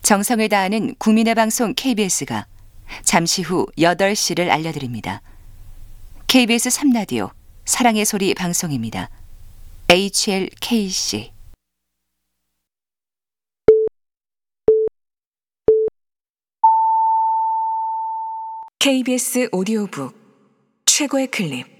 정성을 다하는 국민의 방송 KBS가 잠시 후 8시를 알려드립니다. KBS 3라디오 사랑의 소리 방송입니다. HLKC KBS 오디오북 최고의 클립.